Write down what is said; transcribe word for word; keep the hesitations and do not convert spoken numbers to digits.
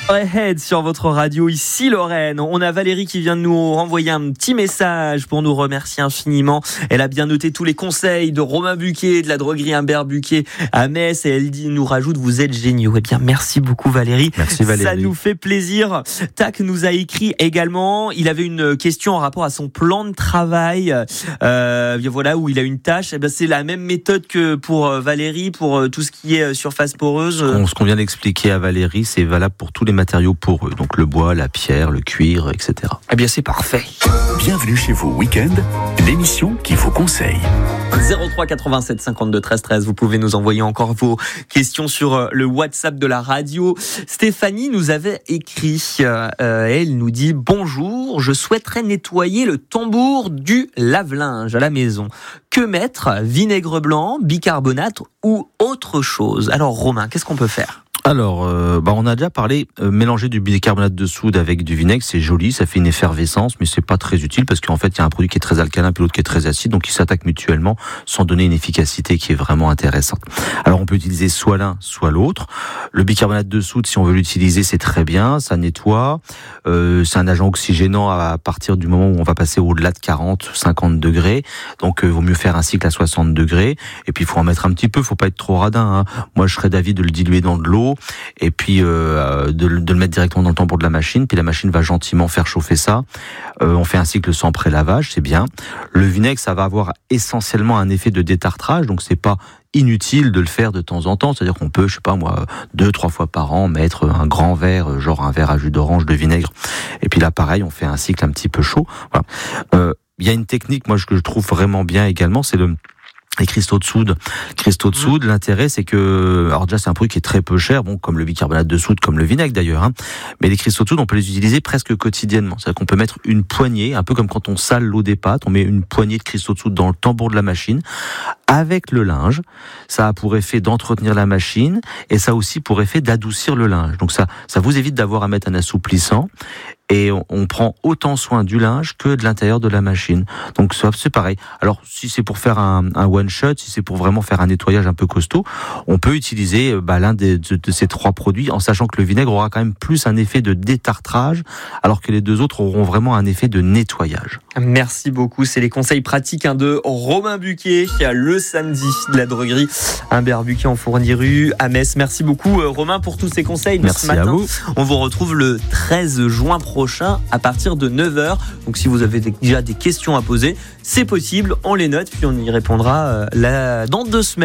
Ahead sur votre radio, ici Lorraine. On a Valérie qui vient de nous renvoyer un petit message pour nous remercier infiniment. Elle a bien noté tous les conseils de Romain Buquet, de la droguerie Humbert Buquet à Metz, et elle dit, nous rajoute, vous êtes géniaux. Eh bien, merci beaucoup Valérie. Merci Valérie. Ça nous fait plaisir. Tac nous a écrit également. Il avait une question en rapport à son plan de travail. Euh, voilà, où il a une tâche. Eh bien, c'est la même méthode que pour Valérie, pour tout ce qui est surface poreuse. Ce qu'on, ce qu'on vient d'expliquer à Valérie, c'est valable pour tous les matériaux poreux, donc le bois, la pierre, le cuir, et cetera. Eh bien, c'est parfait. Bienvenue chez vous Week-end, l'émission qui vous conseille. zéro trois quatre-vingt-sept cinquante-deux treize treize. Vous pouvez nous envoyer encore vos questions sur le WhatsApp de la radio. Stéphanie nous avait écrit. Euh, elle nous dit bonjour. Je souhaiterais nettoyer le tambour du lave-linge à la maison. Que mettre? Vinaigre blanc, bicarbonate ou autre chose? Alors Romain, qu'est-ce qu'on peut faire? Alors, euh, bah on a déjà parlé, euh, mélanger du bicarbonate de soude avec du vinaigre, c'est joli, ça fait une effervescence, mais c'est pas très utile parce qu'en fait, il y a un produit qui est très alcalin puis l'autre qui est très acide, donc ils s'attaquent mutuellement sans donner une efficacité qui est vraiment intéressante. Alors, on peut utiliser soit l'un, soit l'autre. Le bicarbonate de soude, si on veut l'utiliser, c'est très bien, ça nettoie. Euh, c'est un agent oxygénant à partir du moment où on va passer au-delà de quarante, cinquante degrés. Donc, euh, vaut mieux faire un cycle à soixante degrés. Et puis, il faut en mettre un petit peu, faut pas être trop radin, hein. Moi, je serais d'avis de le diluer dans de l'eau et puis euh, de, de le mettre directement dans le tambour de la machine, puis la machine va gentiment faire chauffer ça. Euh, on fait un cycle sans pré-lavage, c'est bien. Le vinaigre, ça va avoir essentiellement un effet de détartrage, donc c'est pas inutile de le faire de temps en temps, c'est-à-dire qu'on peut, je sais pas moi, deux, trois fois par an mettre un grand verre, genre un verre à jus d'orange de vinaigre, et puis là pareil, on fait un cycle un petit peu chaud. Voilà. Euh, il y a une technique, moi, que je trouve vraiment bien également, c'est le les cristaux de soude. Cristaux de soude, l'intérêt, c'est que, alors déjà, c'est un produit qui est très peu cher, bon, comme le bicarbonate de soude, comme le vinaigre d'ailleurs, hein. Mais les cristaux de soude, on peut les utiliser presque quotidiennement. C'est-à-dire qu'on peut mettre une poignée, un peu comme quand on sale l'eau des pâtes, on met une poignée de cristaux de soude dans le tambour de la machine, avec le linge. Ça a pour effet d'entretenir la machine, et ça a aussi pour effet d'adoucir le linge. Donc ça, ça vous évite d'avoir à mettre un assouplissant. Et on, on prend autant soin du linge que de l'intérieur de la machine. Donc c'est pareil. Alors si c'est pour faire un, un one shot, si c'est pour vraiment faire un nettoyage un peu costaud, on peut utiliser bah, l'un des, de, de ces trois produits, en sachant que le vinaigre aura quand même plus un effet de détartrage, alors que les deux autres auront vraiment un effet de nettoyage. Merci beaucoup. C'est les conseils pratiques hein, de Romain Buquet, le samedi de la droguerie Humbert Buquet en Fournier-Rue à Metz. Merci beaucoup Romain pour tous ces conseils de Merci ce matin. À vous. On vous retrouve le treize juin prochain à partir de neuf heures. Donc si vous avez déjà des questions à poser, c'est possible, on les note puis on y répondra euh, là, dans deux semaines.